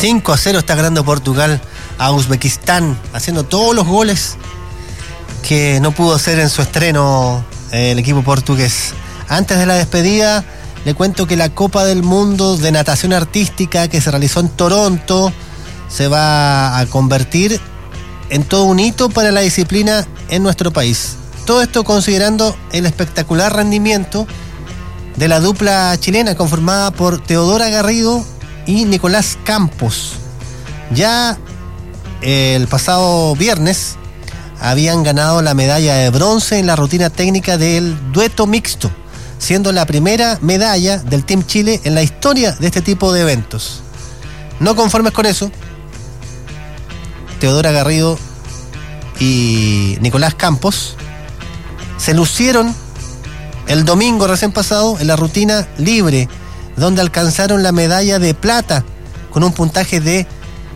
5-0 está ganando Portugal a Uzbekistán, haciendo todos los goles que no pudo hacer en su estreno el equipo portugués. Antes de la despedida, le cuento que la Copa del Mundo de Natación Artística que se realizó en Toronto se va a convertir en todo un hito para la disciplina en nuestro país. Todo esto considerando el espectacular rendimiento de la dupla chilena conformada por Teodora Garrido y Nicolás Campos. Ya el pasado viernes habían ganado la medalla de bronce en la rutina técnica del dueto mixto, siendo la primera medalla del Team Chile en la historia de este tipo de eventos. No conformes con eso, Teodora Garrido y Nicolás Campos se lucieron el domingo recién pasado en la rutina libre, donde alcanzaron la medalla de plata con un puntaje de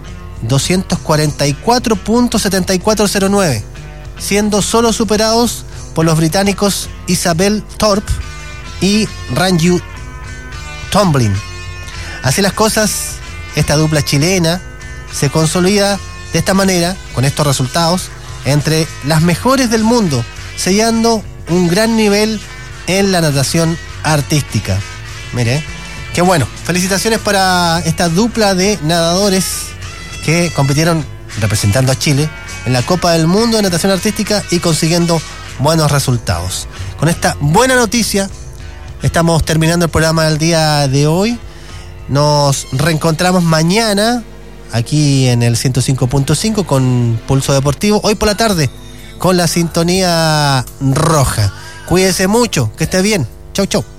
244.7409, siendo solo superados por los británicos Isabel Thorpe y Ranju Tomlin. Así las cosas, esta dupla chilena se consolida de esta manera, con estos resultados, entre las mejores del mundo, sellando un gran nivel en la natación artística. Mire, qué bueno. Felicitaciones para esta dupla de nadadores que compitieron representando a Chile en la Copa del Mundo de Natación Artística y consiguiendo buenos resultados. Con esta buena noticia estamos terminando el programa del día de hoy. Nos reencontramos mañana aquí en el 105.5 con Pulso Deportivo, hoy por la tarde con la sintonía roja. Cuídese mucho, que esté bien. Chau, chau.